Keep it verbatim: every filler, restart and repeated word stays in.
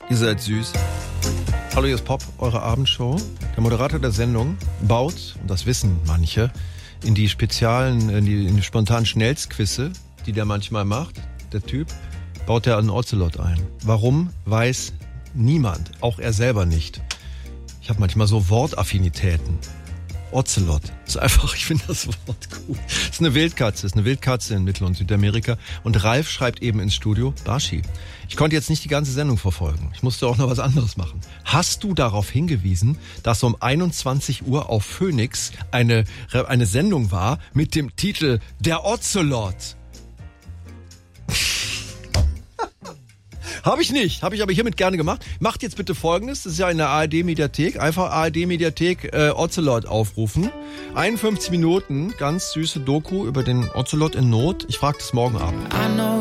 Ihr seid süß. Hallo, hier ist Pop, eure Abendshow. Der Moderator der Sendung baut, und das wissen manche, in die speziellen, in die, in die spontanen Schnellsquizze, die der manchmal macht, der Typ, baut er einen Ocelot ein. Warum, weiß niemand, auch er selber nicht. Ich habe manchmal so Wortaffinitäten. Ocelot. Ist einfach, ich finde das Wort gut. Ist eine Wildkatze, ist eine Wildkatze in Mittel- und Südamerika. Und Ralf schreibt eben ins Studio, Barschi, ich konnte jetzt nicht die ganze Sendung verfolgen. Ich musste auch noch was anderes machen. Hast du darauf hingewiesen, dass um einundzwanzig Uhr auf Phoenix eine, eine Sendung war mit dem Titel Der Ocelot? Habe ich nicht, habe ich aber hiermit gerne gemacht. Macht jetzt bitte Folgendes, das ist ja in der A R D-Mediathek, einfach A R D-Mediathek äh, Ocelot aufrufen. einundfünfzig Minuten, ganz süße Doku über den Ocelot in Not. Ich frage das morgen Abend.